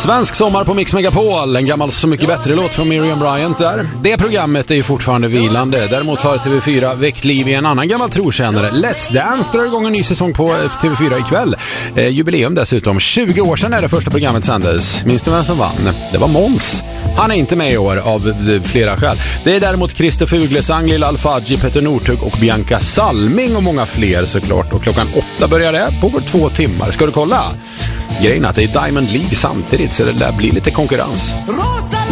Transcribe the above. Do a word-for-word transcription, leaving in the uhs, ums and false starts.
Svensk sommar på Mix Megapol, en gammal Så mycket bättre låt från Miriam Bryant där. Det programmet är ju fortfarande vilande. Däremot har T V fyra väckt liv i en annan gammal trotjänare. Let's Dance drar igång en ny säsong på T V fyra ikväll. Eh, jubileum dessutom. tjugo år sedan är det första programmet sändes. Minns du vem som vann? Det var Måns. Han är inte med i år av flera skäl. Det är däremot Christer Fuglesang, Lilla Alfadji, Petter Northug och Bianca Salming och många fler såklart. Och klockan åtta börjar det. Pågår två timmar. Ska du kolla? Grejen är att det är Diamond League samtidigt, så det lär bli lite konkurrens. Rosa!